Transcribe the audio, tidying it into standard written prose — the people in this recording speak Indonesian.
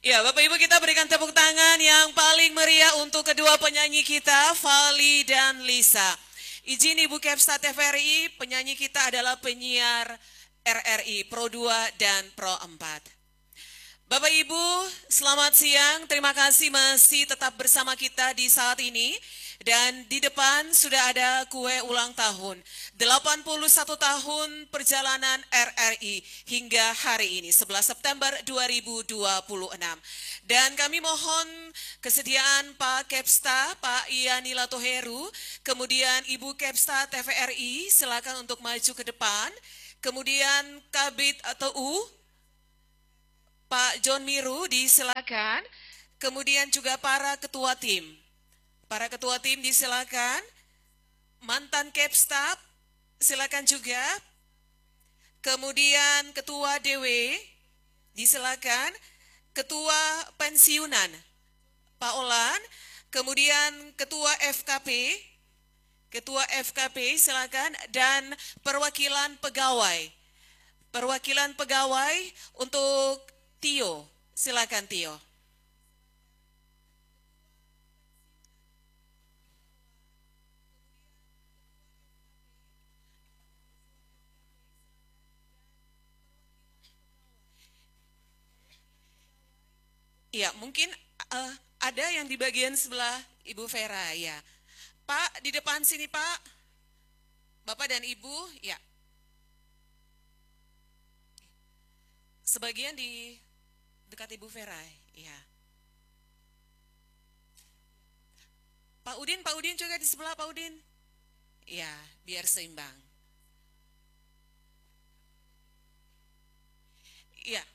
Ya, Bapak Ibu kita berikan tepuk tangan yang paling meriah untuk kedua penyanyi kita, Vali dan Lisa. Izin Ibu Kepsta TVRI, penyanyi kita adalah penyiar RRI Pro 2 dan Pro 4. Bapak Ibu, selamat siang. Terima kasih masih tetap bersama kita di saat ini. Dan di depan sudah ada kue ulang tahun. 81 tahun perjalanan RRI hingga hari ini, 11 September 2026. Dan kami mohon kesediaan Pak Kepsta, Pak Yani Latoheru, kemudian Ibu Kepsta TVRI, silakan untuk maju ke depan. Kemudian Kabid atau Pak John Miru disilakan, kemudian juga para ketua tim. Para ketua tim disilakan, mantan Kepsta silakan juga, kemudian ketua DW disilakan, ketua pensiunan Pak Olan, kemudian ketua FKP silakan, dan perwakilan pegawai. Perwakilan pegawai untuk Tio, silakan Tio. Ya, mungkin ada yang di bagian sebelah Ibu Vera, ya. Pak, di depan sini Pak. Bapak dan Ibu, ya. Sebagian di dekat Ibu Vera, ya. Pak Udin juga di sebelah Pak Udin. Ya, biar seimbang. Ya,